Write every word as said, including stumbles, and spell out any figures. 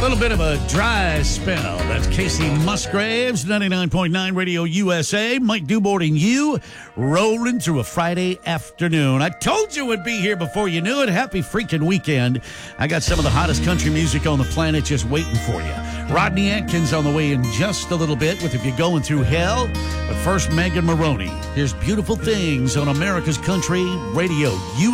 little bit of a dry spell. That's Casey Musgraves, ninety-nine point nine Radio U S A. Mike Dubort and you rolling through a Friday afternoon. I told you we'd be here before you knew it. Happy freaking weekend. I got some of the hottest country music on the planet just waiting for you. Rodney Atkins on the way in just a little bit with If You're Going Through Hell. But first, Megan Maroney. Here's Beautiful Things on America's Country Radio U S A.